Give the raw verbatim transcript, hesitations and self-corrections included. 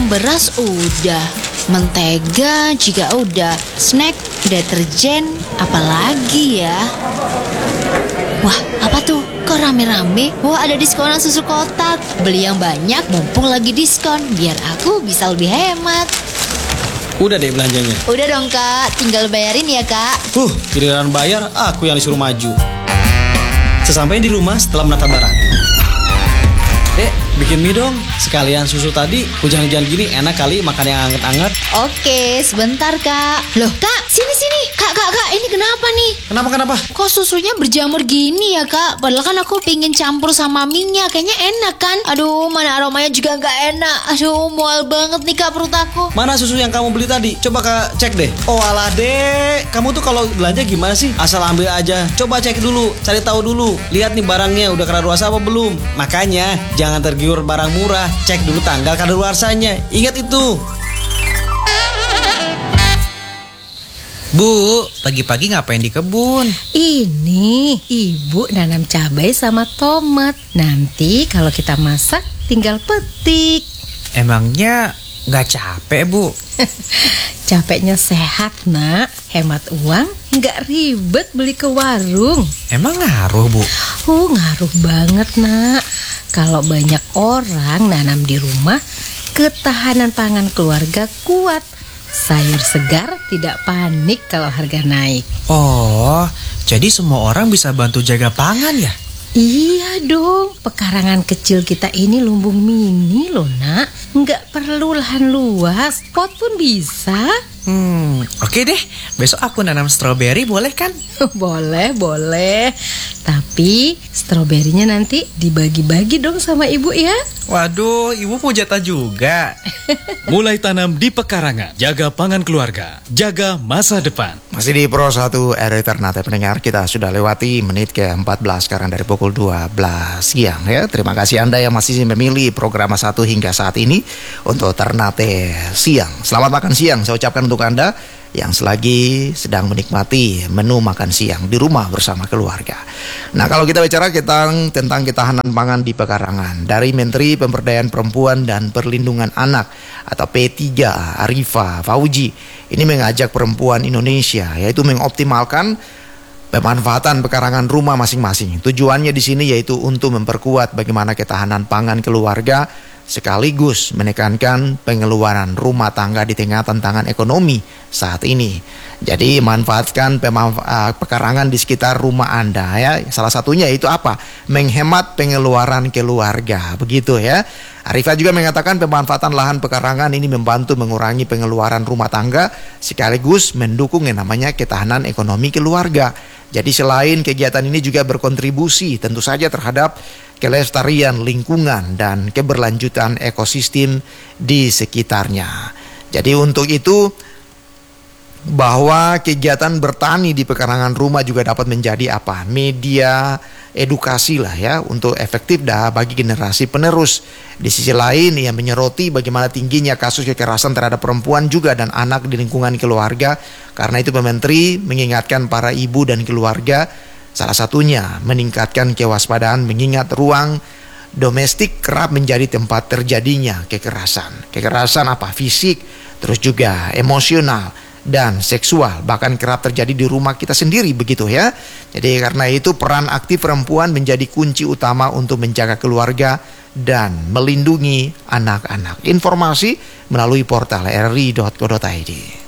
Hmm, beras udah, mentega juga udah, snack, deterjen, apalagi ya? Wah, apa tuh? Kok rame-rame? Wah, ada diskonan susu kotak. Beli yang banyak mumpung lagi diskon, biar aku bisa lebih hemat. Udah deh belanjanya. Udah dong kak, tinggal bayarin ya kak. Huh, giliran bayar aku yang disuruh maju. Sesampainya di rumah setelah menata barang, Dek, bikin mie dong. Sekalian susu tadi, hujan-hujan gini enak kali makan yang anget-anget. Oke, sebentar kak. Loh kak, sini-sini. Kak, kak, kak, ini kenapa nih? Kenapa, kenapa? Kok susunya berjamur gini ya kak? Padahal kan aku pingin campur sama minyak. Kayaknya enak kan? Aduh, mana aromanya juga gak enak. Aduh, mual banget nih kak perut aku. Mana susu yang kamu beli tadi? Coba kak cek deh. Oh alah dek, kamu tuh kalau belanja gimana sih? Asal ambil aja. Coba cek dulu, cari tahu dulu. Lihat nih barangnya udah kadaluarsa apa belum. Makanya jangan tergiur barang murah. Cek dulu tanggal kadaluarsanya. Ingat itu. Bu, pagi-pagi ngapain di kebun? Ini ibu nanam cabai sama tomat. Nanti kalau kita masak tinggal petik. Emangnya gak capek, Bu? Capeknya sehat nak, hemat uang, gak ribet beli ke warung. Emang ngaruh, Bu? Oh, ngaruh banget nak. Kalau banyak orang nanam di rumah, ketahanan pangan keluarga kuat. Sayur segar tidak panik kalau harga naik. Oh, jadi semua orang bisa bantu jaga pangan ya? Iya dong, pekarangan kecil kita ini lumbung mini loh nak. Nggak perlu lahan luas, pot pun bisa. Hmm, oke deh. Besok aku nanam stroberi, boleh kan? Boleh, boleh. Tapi stroberinya nanti dibagi-bagi dong sama ibu ya. Waduh, ibu mau jatah juga. Mulai tanam di pekarangan, jaga pangan keluarga, jaga masa depan. Masih di Pro satu R W Ternate pendengar, kita sudah lewati menit ke empat belas sekarang dari pukul dua belas siang ya. Terima kasih Anda yang masih memilih program satu hingga saat ini untuk Ternate siang. Selamat makan siang saya ucapkan untuk Anda yang selagi sedang menikmati menu makan siang di rumah bersama keluarga. Nah, kalau kita bicara kita, tentang ketahanan pangan di pekarangan, dari Menteri Pemberdayaan Perempuan dan Perlindungan Anak atau P tiga Arifah Fauji ini mengajak perempuan Indonesia yaitu mengoptimalkan pemanfaatan pekarangan rumah masing-masing. Tujuannya di sini yaitu untuk memperkuat bagaimana ketahanan pangan keluarga sekaligus menekankan pengeluaran rumah tangga di tengah tantangan ekonomi saat ini. Jadi manfaatkan pemanfa- uh, pekarangan di sekitar rumah Anda ya. Salah satunya itu apa? Menghemat pengeluaran keluarga, begitu ya. Arifah juga mengatakan pemanfaatan lahan pekarangan ini membantu mengurangi pengeluaran rumah tangga sekaligus mendukung yang namanya ketahanan ekonomi keluarga. Jadi selain kegiatan ini juga berkontribusi tentu saja terhadap kelestarian lingkungan dan keberlanjutan ekosistem di sekitarnya. Jadi untuk itu bahwa kegiatan bertani di pekarangan rumah juga dapat menjadi apa? Media edukasi lah ya untuk efektif dah bagi generasi penerus. Di sisi lain ia menyoroti bagaimana tingginya kasus kekerasan terhadap perempuan juga dan anak di lingkungan keluarga. Karena itu Pak Menteri mengingatkan para ibu dan keluarga salah satunya meningkatkan kewaspadaan mengingat ruang domestik kerap menjadi tempat terjadinya kekerasan. Kekerasan apa? Fisik, terus juga emosional dan seksual, bahkan kerap terjadi di rumah kita sendiri begitu ya. Jadi karena itu peran aktif perempuan menjadi kunci utama untuk menjaga keluarga dan melindungi anak-anak. Informasi melalui portal r i titik co titik i d.